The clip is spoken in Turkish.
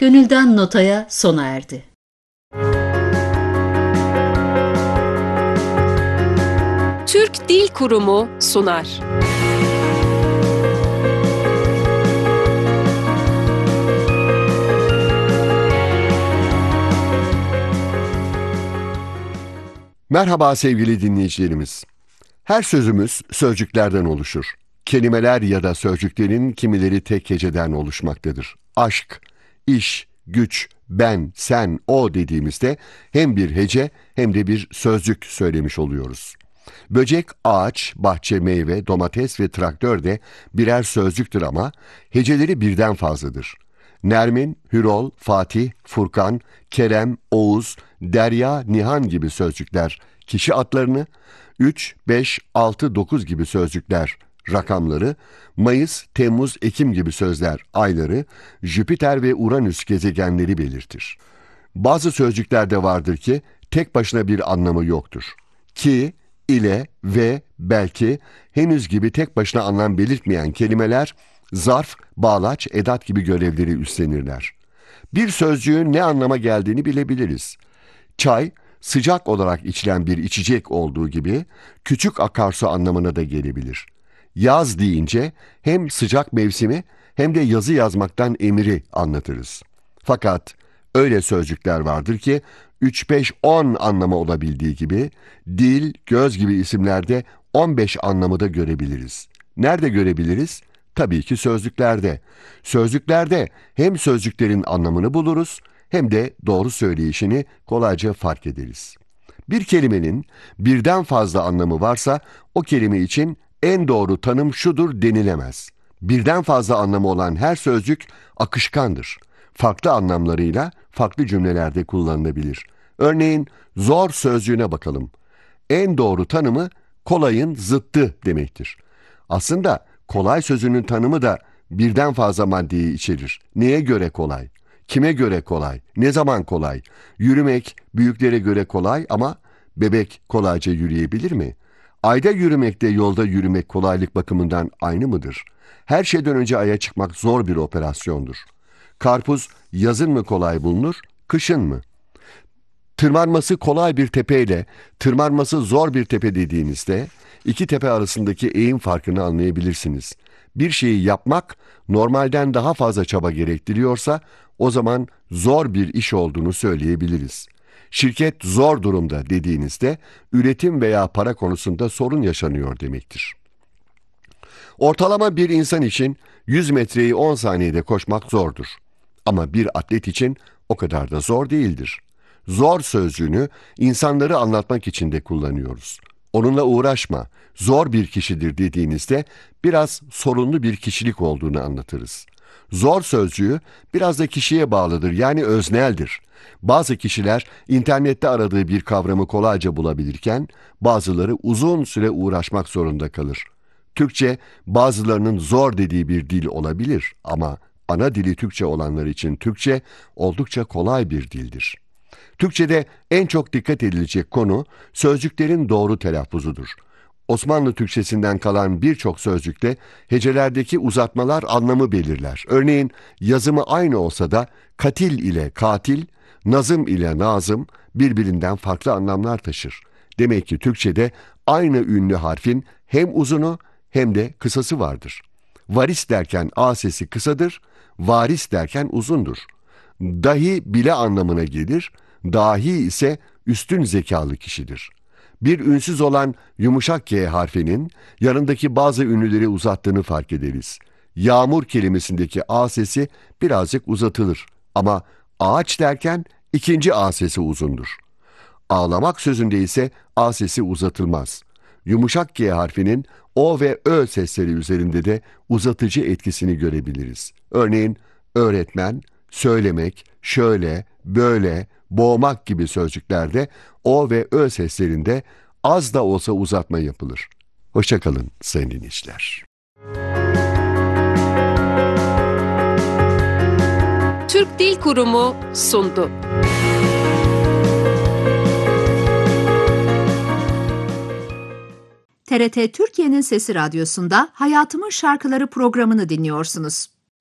Gönülden Notaya sona erdi. Türk Dil Kurumu sunar. Merhaba sevgili dinleyicilerimiz. Her sözümüz sözcüklerden oluşur. Kelimeler ya da sözcüklerin kimileri tek heceden oluşmaktadır. Aşk, iş, güç, ben, sen, o dediğimizde hem bir hece hem de bir sözcük söylemiş oluyoruz. Böcek, ağaç, bahçe, meyve, domates ve traktör de birer sözcüktür ama heceleri birden fazladır. Nermin, Hürol, Fatih, Furkan, Kerem, Oğuz, Derya, Nihan gibi sözcükler kişi adlarını, 3, 5, 6, 9 gibi sözcükler rakamları, Mayıs, Temmuz, Ekim gibi sözler ayları, Jüpiter ve Uranüs gezegenleri belirtir. Bazı sözcüklerde vardır ki tek başına bir anlamı yoktur. Ki, ile, ve, belki, henüz gibi tek başına anlam belirtmeyen kelimeler zarf, bağlaç, edat gibi görevleri üstlenirler. Bir sözcüğün ne anlama geldiğini bilebiliriz. Çay, sıcak olarak içilen bir içecek olduğu gibi küçük akarsu anlamına da gelebilir. Yaz deyince hem sıcak mevsimi hem de yazı yazmaktan emiri anlatırız. Fakat öyle sözcükler vardır ki 3, 5, 10 anlamı olabildiği gibi dil, göz gibi isimlerde 15 anlamı da görebiliriz. Nerede görebiliriz? Tabii ki sözlüklerde. Sözlüklerde hem sözcüklerin anlamını buluruz hem de doğru söyleyişini kolayca fark ederiz. Bir kelimenin birden fazla anlamı varsa o kelime için en doğru tanım şudur denilemez. Birden fazla anlamı olan her sözcük akışkandır. Farklı anlamlarıyla farklı cümlelerde kullanılabilir. Örneğin zor sözcüğüne bakalım. En doğru tanımı kolayın zıttı demektir. Aslında kolay sözünün tanımı da birden fazla maddeyi içerir. Neye göre kolay? Kime göre kolay? Ne zaman kolay? Yürümek büyüklere göre kolay ama bebek kolayca yürüyebilir mi? Ayda yürümekle yolda yürümek kolaylık bakımından aynı mıdır? Her şeyden önce aya çıkmak zor bir operasyondur. Karpuz yazın mı kolay bulunur, kışın mı? Tırmanması kolay bir tepeyle tırmanması zor bir tepe dediğinizde iki tepe arasındaki eğim farkını anlayabilirsiniz. Bir şeyi yapmak normalden daha fazla çaba gerektiriyorsa o zaman zor bir iş olduğunu söyleyebiliriz. Şirket zor durumda dediğinizde üretim veya para konusunda sorun yaşanıyor demektir. Ortalama bir insan için 100 metreyi 10 saniyede koşmak zordur. Ama bir atlet için o kadar da zor değildir. Zor sözcüğünü insanları anlatmak için de kullanıyoruz. Onunla uğraşma, zor bir kişidir dediğinizde biraz sorunlu bir kişilik olduğunu anlatırız. Zor sözcüğü biraz da kişiye bağlıdır, yani özneldir. Bazı kişiler internette aradığı bir kavramı kolayca bulabilirken bazıları uzun süre uğraşmak zorunda kalır. Türkçe bazılarının zor dediği bir dil olabilir ama ana dili Türkçe olanlar için Türkçe oldukça kolay bir dildir. Türkçe'de en çok dikkat edilecek konu sözcüklerin doğru telaffuzudur. Osmanlı Türkçesinden kalan birçok sözcükte hecelerdeki uzatmalar anlamı belirler. Örneğin yazımı aynı olsa da katil ile katil, nazım ile nazım birbirinden farklı anlamlar taşır. Demek ki Türkçe'de aynı ünlü harfin hem uzunu hem de kısası vardır. Varis derken A sesi kısadır, varis derken uzundur. Dahi bile anlamına gelir, dahi ise üstün zekalı kişidir. Bir ünsüz olan yumuşak K harfinin yanındaki bazı ünlüleri uzattığını fark ederiz. Yağmur kelimesindeki A sesi birazcık uzatılır ama ağaç derken ikinci A sesi uzundur. Ağlamak sözünde ise A sesi uzatılmaz. Yumuşak G harfinin O ve Ö sesleri üzerinde de uzatıcı etkisini görebiliriz. Örneğin öğretmen, söylemek, şöyle, böyle, boğmak gibi sözcüklerde O ve Ö seslerinde az da olsa uzatma yapılır. Hoşça kalın sayın dinleyiciler. Türk Dil Kurumu sundu. TRT Türkiye'nin Sesi Radyosu'nda Hayatımın Şarkıları programını dinliyorsunuz.